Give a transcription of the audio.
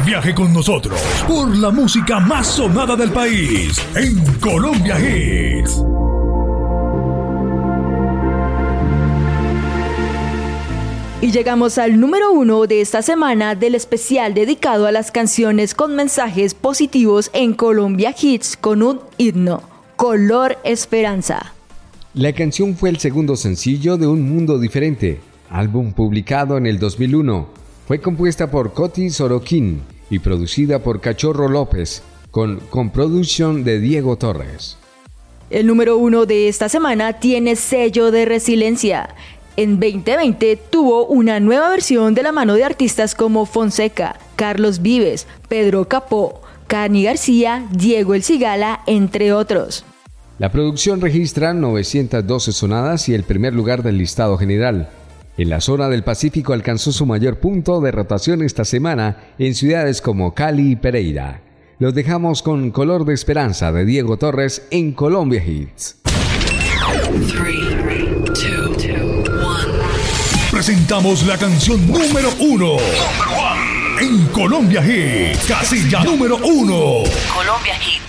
Viaje con nosotros por la música más sonada del país en Colombia Hits. Y llegamos al número 1 de esta semana del especial dedicado a las canciones con mensajes positivos en Colombia Hits con un himno, Color Esperanza. La canción fue el segundo sencillo de Un Mundo Diferente, álbum publicado en el 2001. Fue compuesta por Coti Sorokin y producida por Cachorro López, con producción de Diego Torres. El número 1 de esta semana tiene sello de resiliencia. En 2020 tuvo una nueva versión de la mano de artistas como Fonseca, Carlos Vives, Pedro Capó, Cani García, Diego El Cigala, entre otros. La producción registra 912 sonadas y el primer lugar del listado general. En la zona del Pacífico alcanzó su mayor punto de rotación esta semana en ciudades como Cali y Pereira. Los dejamos con Color de Esperanza de Diego Torres en Colombia Hits. 3, 2, 1. Presentamos la canción número 1 en Colombia Hits. Casilla número 1. Colombia Hits.